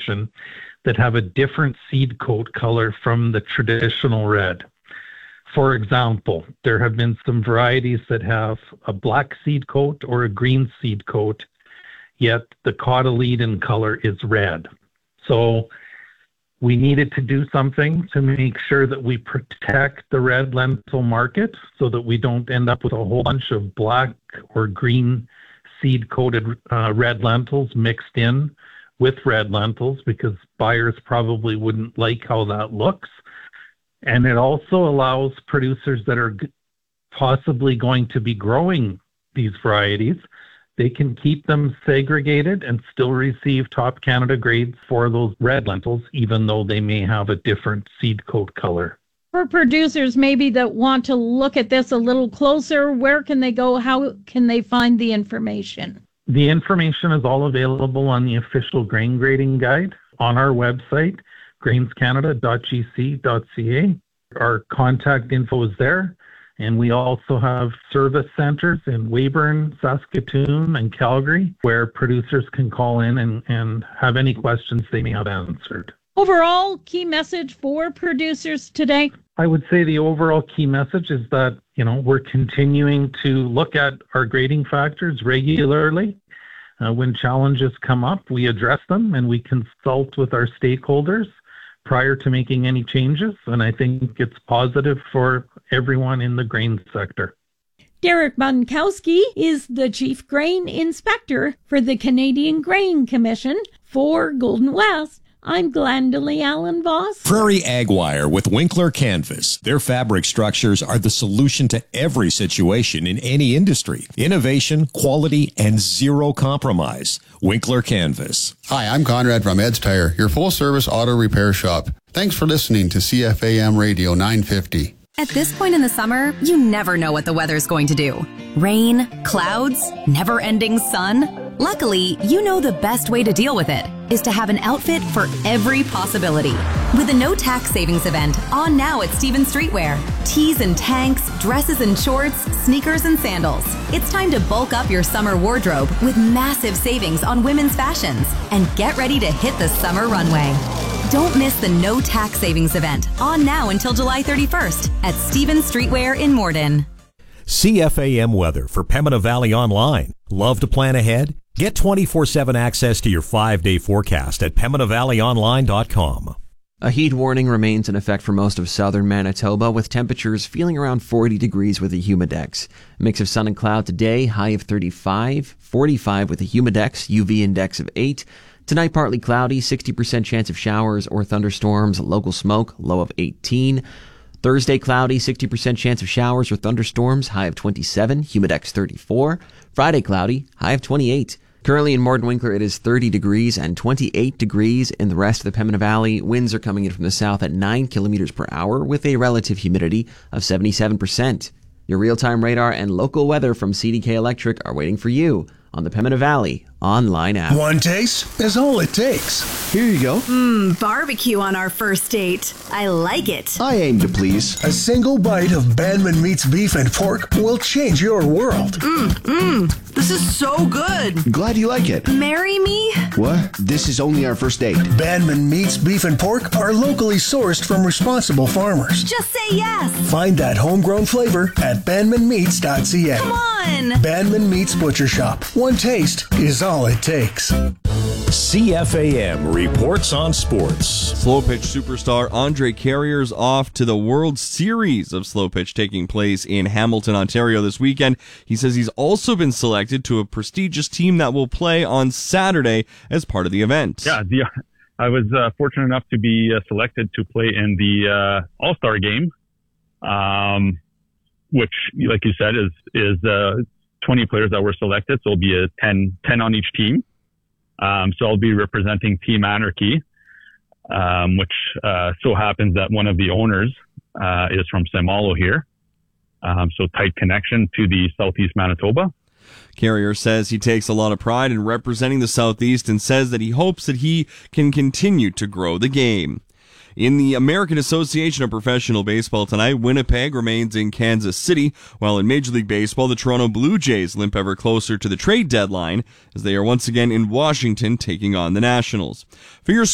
information that have a different seed coat color from the traditional red. For example, there have been some varieties that have a black seed coat or a green seed coat, yet the cotyledon color is red. So we needed to do something to make sure that we protect the red lentil market so that we don't end up with a whole bunch of black or green seed-coated red lentils mixed in with red lentils, because buyers probably wouldn't like how that looks. And it also allows producers that are possibly going to be growing these varieties, they can keep them segregated and still receive top Canada grades for those red lentils, even though they may have a different seed coat color. For producers maybe that want to look at this a little closer, where can they go? How can they find the information? The information is all available on the official grain grading guide on our website, grainscanada.gc.ca. Our contact info is there. And we also have service centers in Weyburn, Saskatoon, and Calgary, where producers can call in and have any questions they may have answered. Overall, key message for producers today? I would say the overall key message is that, we're continuing to look at our grading factors regularly. When challenges come up, we address them and we consult with our stakeholders prior to making any changes, and I think it's positive for everyone in the grain sector. Derek Bunkowski is the Chief Grain Inspector for the Canadian Grain Commission. For Golden West, I'm Glendalee Allen Voss. Prairie Ag Wire with Winkler Canvas. Their fabric structures are the solution to every situation in any industry. Innovation, quality, and zero compromise. Winkler Canvas. Hi, I'm Conrad from Ed's Tire, your full-service auto repair shop. Thanks for listening to CFAM Radio 950. At this point in the summer, you never know what the weather's going to do. Rain, clouds, never-ending sun. Luckily, you know the best way to deal with it is to have an outfit for every possibility. With a no-tax savings event on now at Stevens Streetwear. Tees and tanks, dresses and shorts, sneakers and sandals. It's time to bulk up your summer wardrobe with massive savings on women's fashions and get ready to hit the summer runway. Don't miss the no-tax savings event on now until July 31st at Stevens Streetwear in Morden. CFAM weather for Pembina Valley Online. Love to plan ahead? Get 24/7 access to your 5-day forecast at PembinaValleyOnline.com. A heat warning remains in effect for most of southern Manitoba, with temperatures feeling around 40 degrees with a humidex. Mix of sun and cloud today, high of 35, 45 with a humidex, UV index of 8. Tonight, partly cloudy, 60% chance of showers or thunderstorms, local smoke, low of 18. Thursday, cloudy, 60% chance of showers or thunderstorms, high of 27, humidex 34. Friday, cloudy, high of 28. Currently in Morden Winkler, it is 30 degrees and 28 degrees in the rest of the Pembina Valley. Winds are coming in from the south at 9 kilometers per hour with a relative humidity of 77%. Your real-time radar and local weather from CDK Electric are waiting for you on the Pembina Valley online app. One taste is all it takes. Here you go. Barbecue on our first date. I like it. I aim to please. A single bite of Bandman Meats beef and pork will change your world. This is so good. Glad you like it. Marry me? What? This is only our first date. Bandman Meats beef and pork are locally sourced from responsible farmers. Just say yes. Find that homegrown flavor at bandmanmeats.ca. Come on. Bandman Meats Butcher Shop. One taste is all it takes. CFAM reports on sports. Slow pitch superstar Andre Carrier's off to the World Series of Slow Pitch taking place in Hamilton, Ontario this weekend. He says he's also been selected to a prestigious team that will play on Saturday as part of the event. Yeah, I was fortunate enough to be selected to play in the All-Star game, which, like you said, is 20 players that were selected, so it'll be a 10 on each team. So I'll be representing Team Anarchy, which so happens that one of the owners is from St. Malo here. So tight connection to the Southeast Manitoba. Carrier says he takes a lot of pride in representing the Southeast and says that he hopes that he can continue to grow the game. In the American Association of Professional Baseball tonight, Winnipeg remains in Kansas City, while in Major League Baseball, the Toronto Blue Jays limp ever closer to the trade deadline as they are once again in Washington taking on the Nationals. For your